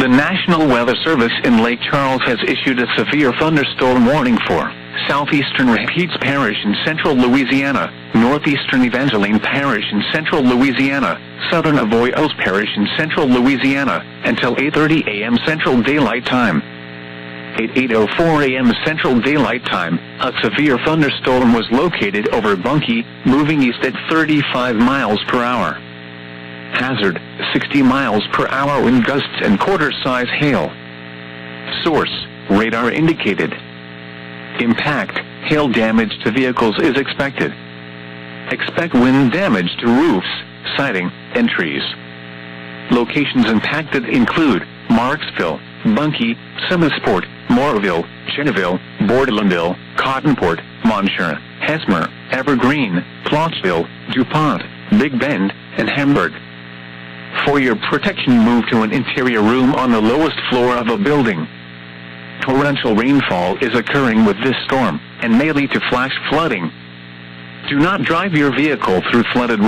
The National Weather Service in Lake Charles has issued a severe thunderstorm warning for southeastern Rapides Parish in central Louisiana, northeastern Evangeline Parish in central Louisiana, southern Avoyelles Parish in central Louisiana, until 8:30 a.m. Central Daylight Time. At 8:04 a.m. Central Daylight Time, a severe thunderstorm was located over Bunkie, moving east at 35 miles per hour. Hazard, 60 miles per hour wind gusts and quarter-size hail. Source, radar indicated. Impact, hail damage to vehicles is expected. Expect wind damage to roofs, siding, and trees. Locations impacted include Marksville, Bunkie, Semisport, Moorville, Cheneville, Bordelonville, Cottonport, Monshire, Hesmer, Evergreen, Plottsville, DuPont, Big Bend, and Hamburg. For your protection, move to an interior room on the lowest floor of a building. Torrential rainfall is occurring with this storm and may lead to flash flooding. Do not drive your vehicle through flooded